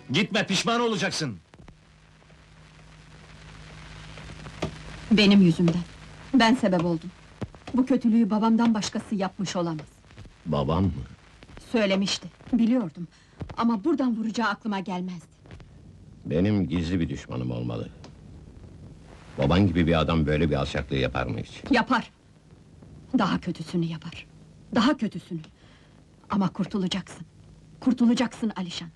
Gitme, pişman olacaksın! Benim yüzümden. Ben sebep oldum. Bu kötülüğü babamdan başkası yapmış olamaz. Babam mı? Söylemişti, biliyordum. Ama buradan vuracağı aklıma gelmezdi. Benim gizli bir düşmanım olmalı. Baban gibi bir adam böyle bir alçaklığı yapar mı hiç? Yapar! Daha kötüsünü yapar. Daha kötüsünü! Ama kurtulacaksın. Kurtulacaksın Alişan.